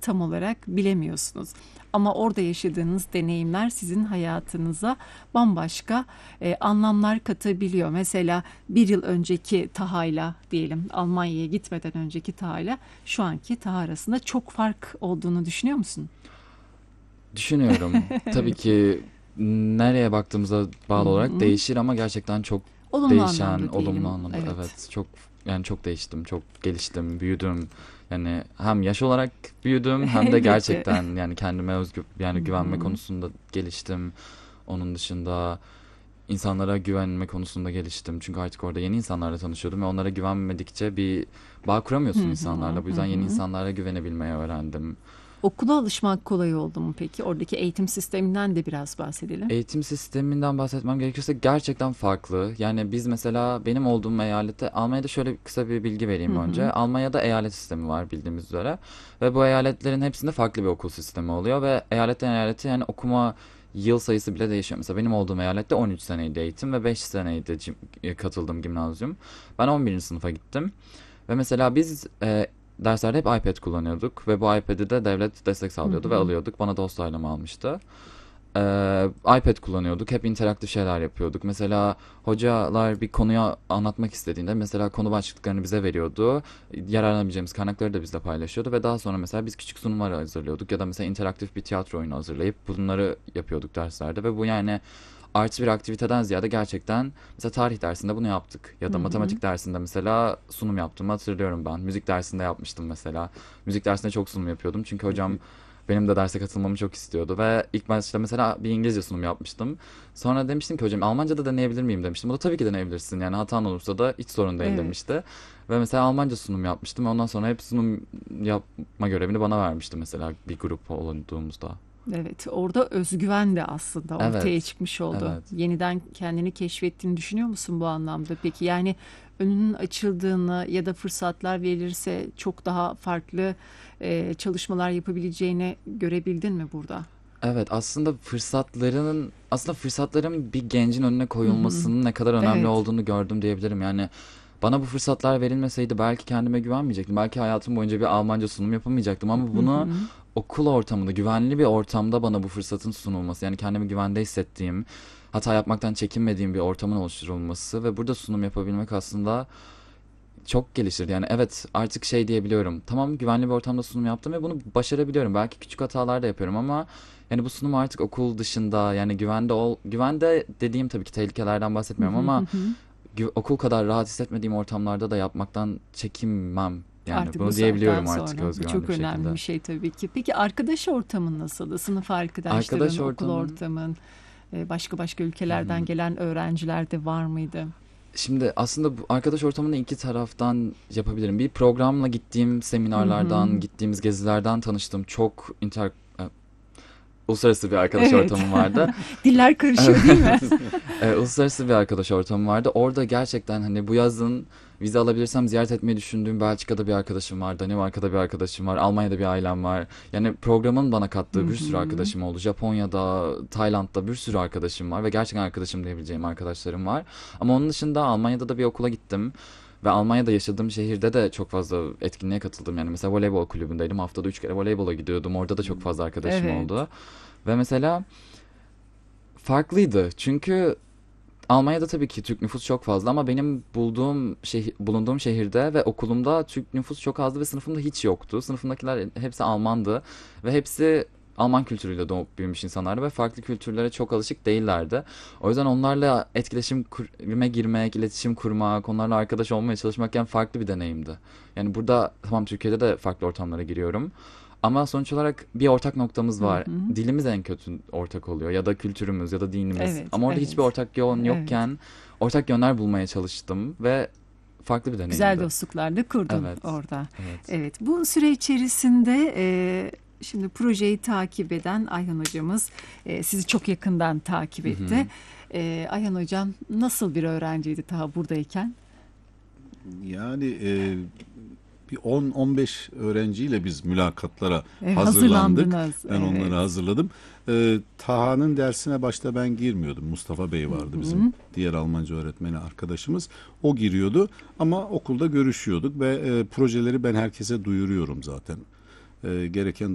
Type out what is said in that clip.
tam olarak bilemiyorsunuz. Ama orada yaşadığınız deneyimler sizin hayatınıza bambaşka anlamlar katabiliyor. Mesela bir yıl önceki Taha'yla diyelim, Almanya'ya gitmeden önceki Taha'yla şu anki Taha arasında çok fark olduğunu düşünüyor musun? Düşünüyorum. Tabii Evet. ki nereye baktığımıza Hı bağlı olarak hı. değişir ama gerçekten çok Olumlu değişen, anlamda olumlu diyelim. anlamda. Evet. Evet, çok yani çok değiştim, çok geliştim, büyüdüm. Yani hem yaş olarak büyüdüm hem de Elbette. gerçekten yani kendime Hı yani güvenme hı. konusunda geliştim. Onun dışında insanlara güvenme konusunda geliştim. Çünkü artık orada yeni insanlarla tanışıyordum ve onlara güvenmedikçe bir bağ Hı kuramıyorsun hı. insanlarla. Bu Hı yüzden yeni hı. insanlara güvenebilmeyi öğrendim. Okula alışmak kolay oldu mu peki? Oradaki eğitim sisteminden de biraz bahsedelim. Eğitim sisteminden bahsetmem gerekirse gerçekten farklı. Yani biz mesela benim olduğum eyalette Almanya'da şöyle kısa bir bilgi Hı vereyim önce. hı. Almanya'da eyalet sistemi var bildiğimiz üzere. Ve bu eyaletlerin hepsinde farklı bir okul sistemi oluyor ve eyaletten eyalete yani okuma yıl sayısı bile değişiyor. Mesela benim olduğum eyalette 13 seneydi eğitim ve 5 seneydi katıldığım gimnazyum. Ben 11. sınıfa gittim. Ve mesela biz derslerde hep iPad kullanıyorduk ve bu iPad'i de devlet destek Hı sağlıyordu ve hı. alıyorduk. Bana dost ailem almıştı. iPad kullanıyorduk. Hep interaktif şeyler yapıyorduk. Mesela hocalar bir konuya anlatmak istediğinde mesela konu başlıklarını bize veriyordu. Yararlanabileceğimiz kaynakları da bizle paylaşıyordu ve daha sonra mesela biz küçük sunumlar hazırlıyorduk ya da mesela interaktif bir tiyatro oyunu hazırlayıp bunları yapıyorduk derslerde ve bu yani artı bir aktiviteden ziyade gerçekten mesela tarih dersinde bunu yaptık ya Hı da hı. matematik dersinde mesela sunum yaptığımı hatırlıyorum ben. Müzik dersinde yapmıştım mesela. Müzik dersinde çok sunum yapıyordum çünkü hocam benim de derse katılmamı çok istiyordu ve ilk başta mesela bir İngilizce sunum yapmıştım. Sonra demiştim ki hocam Almanca da deneyebilir miyim demiştim. O da tabii ki deneyebilirsin yani hatan olursa da hiç sorun değil Evet. demişti. Ve mesela Almanca sunum yapmıştım ve ondan sonra hep sunum yapma görevini bana vermişti mesela bir grup olduğumuzda. Evet, orada özgüven de aslında ortaya Evet, çıkmış oldu. evet. Yeniden kendini keşfettiğini düşünüyor musun bu anlamda? Peki yani önünün açıldığını ya da fırsatlar verilirse çok daha farklı çalışmalar yapabileceğini görebildin mi burada? Evet aslında fırsatların bir gencin önüne Hı hı. koyulmasının ne kadar önemli Evet. olduğunu gördüm diyebilirim. Yani bana bu fırsatlar verilmeseydi belki kendime güvenmeyecektim. Belki hayatım boyunca bir Almanca sunum yapamayacaktım ama Hı bunu hı. okul ortamında, güvenli bir ortamda bana bu fırsatın sunulması, yani kendimi güvende hissettiğim, hata yapmaktan çekinmediğim bir ortamın oluşturulması ve burada sunum yapabilmek aslında çok geliştirdi. Yani evet artık şey diyebiliyorum. Tamam güvenli bir ortamda sunum yaptım ve bunu başarabiliyorum. Belki küçük hatalar da yapıyorum ama yani bu sunum artık okul dışında yani güvende dediğim tabii ki tehlikelerden Hı bahsetmiyorum hı hı ama hı. okul kadar rahat hissetmediğim ortamlarda da yapmaktan çekinmem. Yani Artık bu bunu saatten diyebiliyorum artık sonra bu özgüvenli çok bir önemli şekilde. bir şey tabii ki. Peki arkadaş ortamın nasıldı? Sınıf arkadaşların, Arkadaş okul ortamım. ortamın, başka Hı ülkelerden hı. gelen öğrenciler de var mıydı? Şimdi aslında bu arkadaş ortamını iki taraftan yapabilirim. Bir programla gittiğim Hı hı. seminarlardan, gittiğimiz gezilerden tanıştım. Çok uluslararası bir arkadaş Evet. ortamım vardı. Diller karışıyor değil mi? Evet. Uluslararası bir arkadaş ortamım vardı. Orada gerçekten hani bu yazın vize alabilirsem ziyaret etmeyi düşündüğüm Belçika'da bir arkadaşım var, Danimarka'da bir arkadaşım var, Almanya'da bir ailem var. Yani programın bana Hı kattığı bir sürü hı. arkadaşım oldu. Japonya'da, Tayland'da bir sürü arkadaşım var ve gerçekten arkadaşım diyebileceğim arkadaşlarım var. Ama onun dışında Almanya'da da bir okula gittim. Ve Almanya'da yaşadığım şehirde de çok fazla etkinliğe katıldım. Yani mesela voleybol kulübündeydim. Haftada 3 kere voleybola gidiyordum. Orada da çok fazla arkadaşım Evet. oldu. Ve mesela farklıydı. Çünkü Almanya'da tabii ki Türk nüfus çok fazla ama benim bulunduğum şehirde ve okulumda Türk nüfus çok azdı ve sınıfımda hiç yoktu. Sınıfımdakiler hepsi Almandı ve hepsi Alman kültürüyle doğup büyümüş insanlardı ve farklı kültürlere çok alışık değillerdi. O yüzden onlarla etkileşime girmek, iletişim kurmak, onlarla arkadaş olmaya çalışmak yani farklı bir deneyimdi. Yani burada tamam Türkiye'de de farklı ortamlara giriyorum. Ama sonuç olarak bir ortak noktamız Hı var. hı. Dilimiz en kötü ortak oluyor ya da kültürümüz ya da dinimiz. Evet, Ama orada hiçbir evet, ortak yön evet. yokken ortak yönler bulmaya çalıştım ve farklı bir Güzel deneyimdi. dostluklar da kurdun Evet, orada. evet. Evet, bu süre içerisinde şimdi projeyi takip eden Ayhan hocamız sizi çok yakından takip Hı etti. hı. Ayhan hocam nasıl bir öğrenciydi daha buradayken? Yani bir 10-15 öğrenciyle biz mülakatlara hazırlandık. Hazırlandınız, Ben onları evet. hazırladım. Taha'nın dersine başta ben girmiyordum. Mustafa Bey Hı vardı bizim hı. diğer Almanca öğretmeni arkadaşımız. O giriyordu ama okulda görüşüyorduk ve projeleri ben herkese duyuruyorum zaten. Gereken